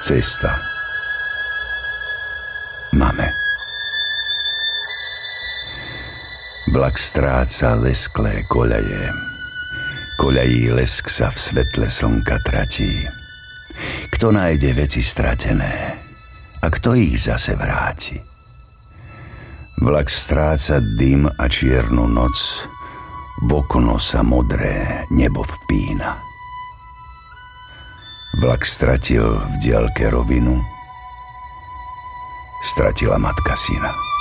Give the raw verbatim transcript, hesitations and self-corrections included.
Cesta. Máme. Vlak stráca lesklé koľaje. Koľají lesk sa v svetle slnka tratí. Kto nájde veci stratené a kto ich zase vráti? Vlak stráca dym a čiernu noc, v okno sa modré nebo vpína. Vlak stratil v diaľke rovinu, stratila matka syna.